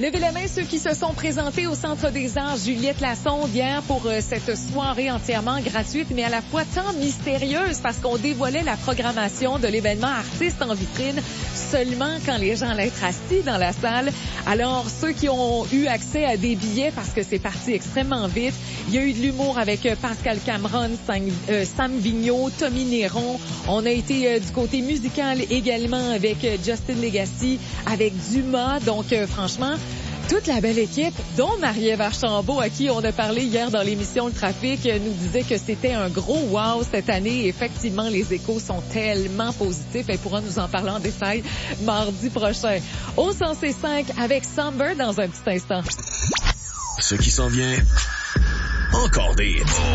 Levez la main ceux qui se sont présentés au Centre des Arts Juliette Lassonde hier pour cette soirée entièrement gratuite, mais à la fois tant mystérieuse parce qu'on dévoilait la programmation de l'événement Artistes en vitrine seulement quand les gens allaient être assis dans la salle. Alors, ceux qui ont eu accès à des billets parce que c'est parti extrêmement vite, il y a eu de l'humour avec Pascal Cameron, Sam Vigneault, Tommy Néron. On a été du côté musical également avec Justin Legacy, avec Dumas. Donc, franchement, toute la belle équipe, dont Marie-Ève Archambault, à qui on a parlé hier dans l'émission Le Trafic, nous disait que c'était un gros wow cette année. Effectivement, les échos sont tellement positifs. Elle pourra nous en parler en détail mardi prochain. Au 105 avec Somber dans un petit instant. Ce qui s'en vient, encore des hits.